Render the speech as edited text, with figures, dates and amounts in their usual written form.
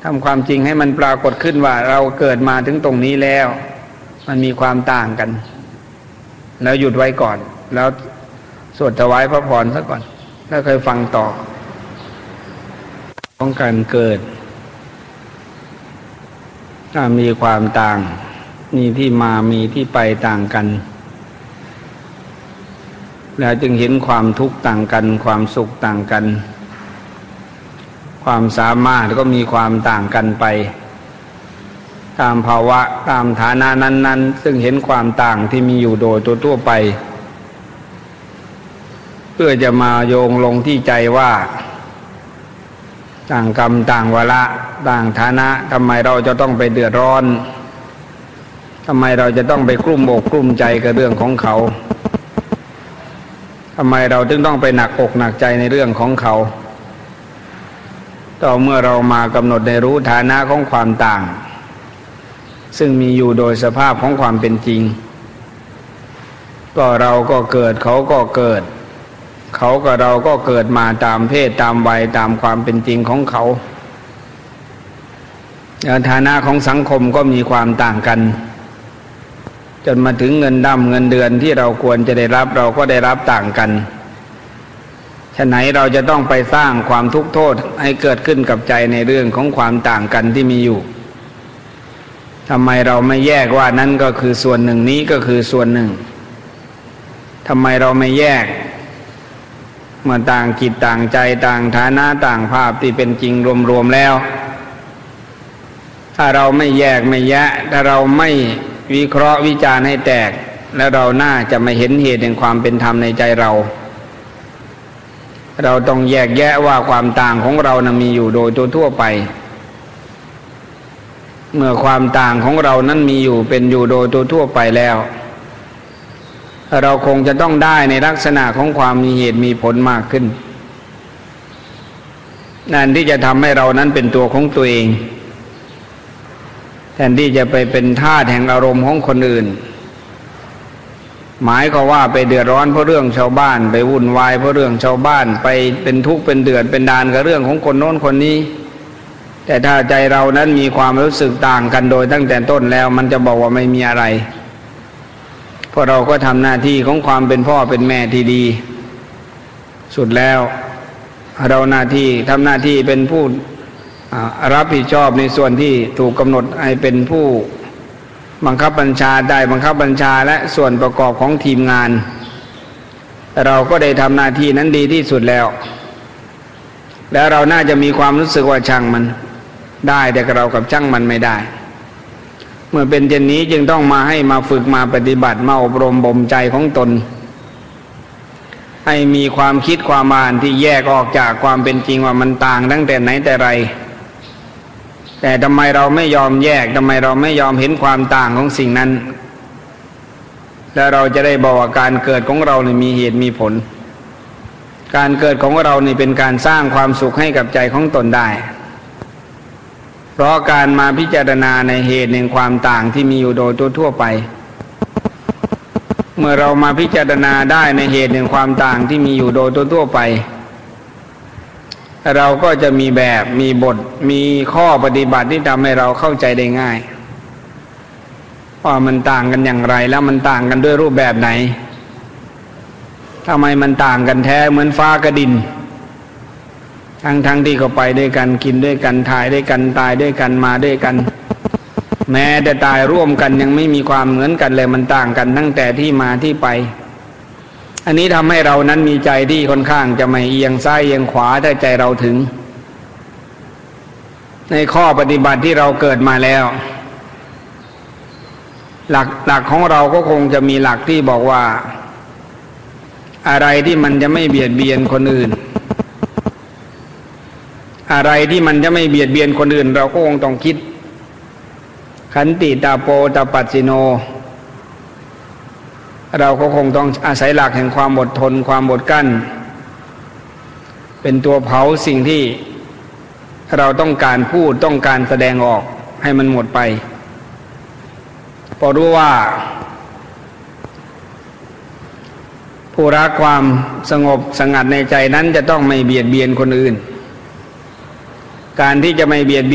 ำความจริงให้มันปรากฏขึ้นว่าเราเกิดมาถึงตรงนี้แล้วมันมีความต่างกันแล้วหยุดไว้ก่อนแล้วสวดถวายพระพรซะก่อนแล้วค่อยฟังต่อของการเกิดถ้ามีความต่างมีที่มามีที่ไปต่างกันแล้วจึงเห็นความทุกข์ต่างกันความสุขต่างกันความสามารถก็มีความต่างกันไปตามภาวะตามฐานะนั้นๆซึ่งเห็นความต่างที่มีอยู่โดยทั่วไปเพื่อจะมาโยงลงที่ใจว่าต่างกรรมต่างวาระต่างฐานะทำไมเราจะต้องไปเดือดร้อนทำไมเราจะต้องไปกลุ้มอกกลุ้มใจกับเรื่องของเขาทำไมเราจึงต้องไปหนักอกหนักใจในเรื่องของเขาต่อเมื่อเรามากำหนดในรู้ฐานะของความต่างซึ่งมีอยู่โดยสภาพของความเป็นจริงก็เราก็เกิดเขาก็เกิดเขากับเราก็เกิดมาตามเพศตามวัยตามความเป็นจริงของเขาฐานะของสังคมก็มีความต่างกันจนมาถึงเงินเงินเดือนที่เราควรจะได้รับเราก็ได้รับต่างกันฉะนั้นเราจะต้องไปสร้างความทุกข์โทษให้เกิดขึ้นกับใจในเรื่องของความต่างกันที่มีอยู่ทำไมเราไม่แยกว่านั่นก็คือส่วนหนึ่งนี้ก็คือส่วนหนึ่งทำไมเราไม่แยกเมื่อต่างจิตต่างใจต่างฐานะต่างภาพที่เป็นจริงรวมๆแล้วถ้าเราไม่แยกไม่แยะถ้าเราไม่วิเคราะห์วิจารณ์ให้แตกแล้วเราน่าจะไม่เห็นเหตุแห่งความเป็นธรรมในใจเราต้องแยกแยะว่าความต่างของเรานั้นมีอยู่โดยทั่วไปเมื่อความต่างของเรานั้นมีอยู่เป็นอยู่โดยทั่วไปแล้วเราคงจะต้องได้ในลักษณะของความมีเหตุมีผลมากขึ้นนั่นที่จะทำให้เรานั้นเป็นตัวของตัวเองแทนที่จะไปเป็นทาสแห่งอารมณ์ของคนอื่นหมายก็ว่าไปเดือดร้อนเพราะเรื่องชาวบ้านไปวุ่นวายเพราะเรื่องชาวบ้านไปเป็นทุกข์เป็นเดือดเป็นดานกับเรื่องของคนโน้นคนนี้แต่ถ้าใจเรานั้นมีความรู้สึกต่างกันโดยตั้งแต่ต้นแล้วมันจะบอกว่าไม่มีอะไรเพราะเราก็ทำหน้าที่ของความเป็นพ่อเป็นแม่ที่ดีสุดแล้วเราทำหน้าที่เป็นผู้รับผิดชอบในส่วนที่ถูกกำหนดให้เป็นผู้บังคับบัญชาได้บังคับบัญชาและส่วนประกอบของทีมงานเราก็ได้ทำหน้าที่นั้นดีที่สุดแล้วเราน่าจะมีความรู้สึกว่าช่างมันได้แต่เรากับช่างมันไม่ได้เมื่อเป็นเช่นนี้จึงต้องมาฝึกมาปฏิบัติมาอบรมบ่มใจของตนให้มีความคิดความอ่านที่แยกออกจากความเป็นจริงว่ามันต่างตั้งแต่ไหนแต่ไรแต่ทำไมเราไม่ยอมแยกทำไมเราไม่ยอมเห็นความต่างของสิ่งนั้นแล้วเราจะได้บอกว่าการเกิดของเราเนี่ยมีเหตุมีผลการเกิดของเรานี่เป็นการสร้างความสุขให้กับใจของตนได้เพราะการมาพิจารณาในเหตุแห่งความต่างที่มีอยู่โดยทั่วไปเมื่อเรามาพิจารณาได้ในเหตุแห่งความต่างที่มีอยู่โดยทั่วไปเราก็จะมีแบบมีบทมีข้อปฏิบัติที่ทำให้เราเข้าใจได้ง่ายว่ามันต่างกันอย่างไรแล้วมันต่างกันด้วยรูปแบบไหนทำไมมันต่างกันแท้เหมือนฟ้ากับดินทั้งที่ก็ไปด้วยกันกินด้วยกันถ่ายด้วยกันตายด้วยกันมาด้วยกันแม้แต่ตายร่วมกันยังไม่มีความเหมือนกันเลยมันต่างกันตั้งแต่ที่มาที่ไปอันนี้ทำให้เรานั้นมีใจที่ค่อนข้างจะไม่เอียงซ้ายเอียงขวาถ้าใจเราถึงในข้อปฏิบัติที่เราเกิดมาแล้วหลักของเราก็คงจะมีหลักที่บอกว่าอะไรที่มันจะไม่เบียดเบียนคนอื่นอะไรที่มันจะไม่เบียดเบียนคนอื่นเราก็คงต้องคิดขันติตาโปตปัสสิโนเราก็คงต้องอาศัยหลักแห่งความอดทนความอดกั้นเป็นตัวเผาสิ่งที่เราต้องการพูดต้องการแสดงออกให้มันหมดไปพอรู้ว่าผู้รักความสงบสงัดในใจนั้นจะต้องไม่เบียดเบียนคนอื่นการที่จะไม่เบียดเบียน